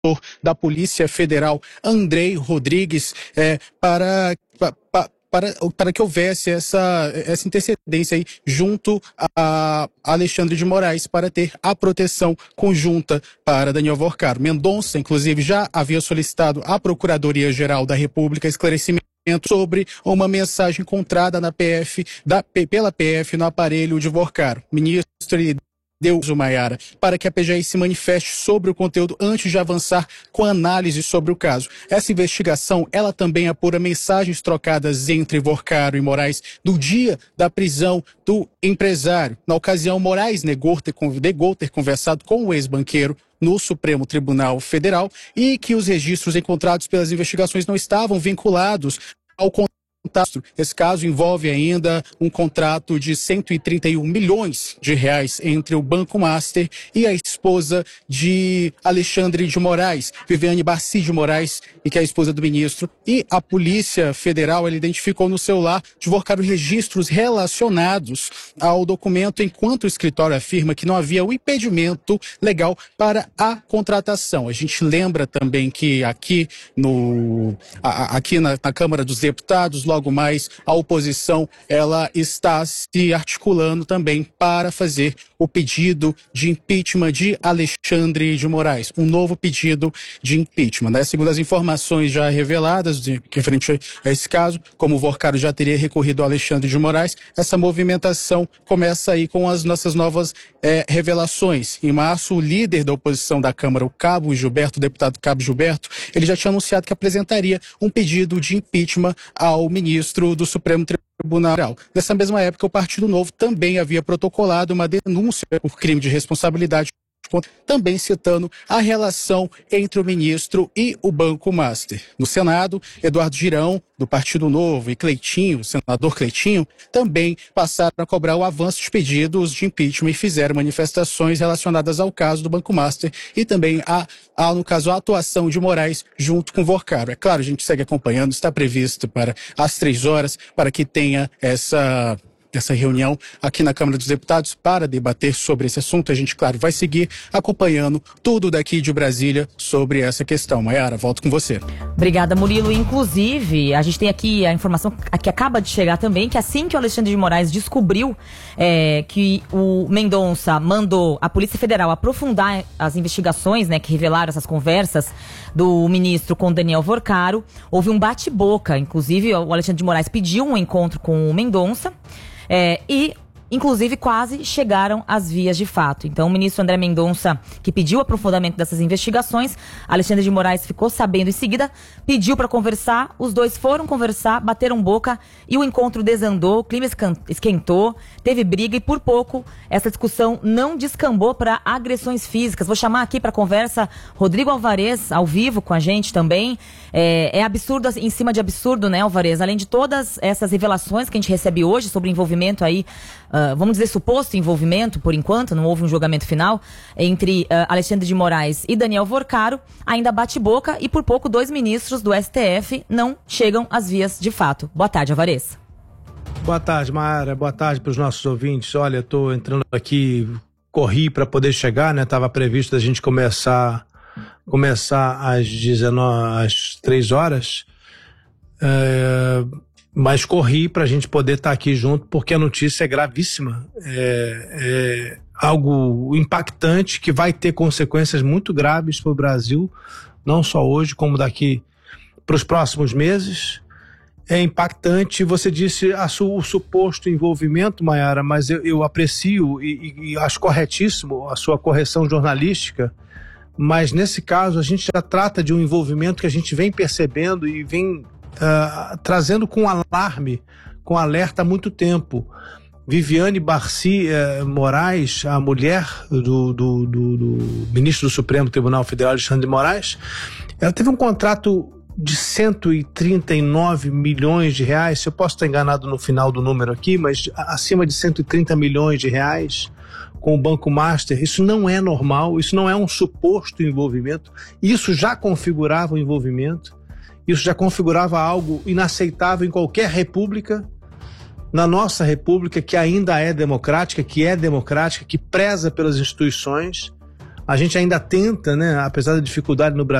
da Polícia Federal, Andrei Rodrigues, para que houvesse essa intercedência aí junto a Alexandre de Moraes para ter a proteção conjunta para Daniel Worcaro. Mendonça, inclusive, já havia solicitado à Procuradoria-Geral da República esclarecimento sobre uma mensagem encontrada pela PF no aparelho de Worcaro. O ministro deu uso, Maiara, para que a PGR se manifeste sobre o conteúdo antes de avançar com a análise sobre o caso. Essa investigação, ela também apura mensagens trocadas entre Worcaro e Moraes no dia da prisão do empresário. Na ocasião, Moraes negou ter conversado com o ex-banqueiro no Supremo Tribunal Federal e que os registros encontrados pelas investigações não estavam vinculados ao contrato. Esse caso envolve ainda um contrato de 131 milhões de reais entre o Banco Master e a esposa de Alexandre de Moraes, Viviane Barci de Moraes, e que é a esposa do ministro. E a Polícia Federal, ela identificou no celular de Worcaro registros relacionados ao documento, enquanto o escritório afirma que não havia um impedimento legal para a contratação. A gente lembra também que aqui na Câmara dos Deputados, logo mais, a oposição ela está se articulando também para fazer o pedido de impeachment de Alexandre de Moraes, um novo pedido de impeachment, né? Segundo as informações já reveladas referente a esse caso, como o Worcaro já teria recorrido ao Alexandre de Moraes, essa movimentação começa aí com as nossas novas revelações. Em março, o líder da oposição da Câmara, o deputado Cabo Gilberto, ele já tinha anunciado que apresentaria um pedido de impeachment ao ministro do Supremo Tribunal. Nessa mesma época, o Partido Novo também havia protocolado uma denúncia por crime de responsabilidade, também citando a relação entre o ministro e o Banco Master. No Senado, Eduardo Girão, do Partido Novo, e o senador Cleitinho, também passaram a cobrar o avanço de pedidos de impeachment e fizeram manifestações relacionadas ao caso do Banco Master e também no caso, a atuação de Moraes junto com Worcaro. É claro, a gente segue acompanhando, está previsto para às 3h, para que tenha essa reunião aqui na Câmara dos Deputados para debater sobre esse assunto. A gente, claro, vai seguir acompanhando tudo daqui de Brasília sobre essa questão. Maiara, volto com você. Obrigada, Murilo. Inclusive, a gente tem aqui a informação que acaba de chegar também, que assim que o Alexandre de Moraes descobriu que o Mendonça mandou a Polícia Federal aprofundar as investigações, né, que revelaram essas conversas do ministro com Daniel Worcaro, houve um bate-boca. Inclusive, o Alexandre de Moraes pediu um encontro com o Mendonça, e, inclusive, quase chegaram às vias de fato. Então, o ministro André Mendonça, que pediu o aprofundamento dessas investigações, Alexandre de Moraes ficou sabendo em seguida, pediu para conversar, os dois foram conversar, bateram boca e o encontro desandou, o clima esquentou, teve briga e, por pouco, essa discussão não descambou para agressões físicas. Vou chamar aqui para conversa Rodrigo Alvarez, ao vivo com a gente também. É absurdo em cima de absurdo, né, Alvarez? Além de todas essas revelações que a gente recebe hoje sobre o envolvimento aí, vamos dizer, suposto envolvimento, por enquanto, não houve um julgamento final, entre Alexandre de Moraes e Daniel Worcaro, ainda bate boca e por pouco 2 ministros do STF não chegam às vias de fato. Boa tarde, Alvarez. Boa tarde, Mara. Boa tarde para os nossos ouvintes. Olha, eu estou entrando aqui, corri para poder chegar, né? Estava previsto a gente começar às 3h, mas corri para a gente poder estar aqui junto, porque a notícia é gravíssima, é algo impactante que vai ter consequências muito graves para o Brasil, não só hoje, como daqui para os próximos meses. É impactante. Você disse o suposto envolvimento, Maiara, mas eu aprecio e acho corretíssimo a sua correção jornalística, mas nesse caso a gente já trata de um envolvimento que a gente vem percebendo e vem trazendo com alarme, com alerta há muito tempo. Viviane Barci Moraes, a mulher do ministro do Supremo Tribunal Federal, Alexandre de Moraes, ela teve um contrato de 139 milhões de reais, eu posso estar enganado no final do número aqui, mas acima de 130 milhões de reais com o Banco Master. Isso não é normal, isso não é um suposto envolvimento, isso já configurava um envolvimento, isso já configurava algo inaceitável em qualquer república. Na nossa república, que ainda é democrática, que preza pelas instituições, A gente ainda tenta, né, apesar da dificuldade no Brasil,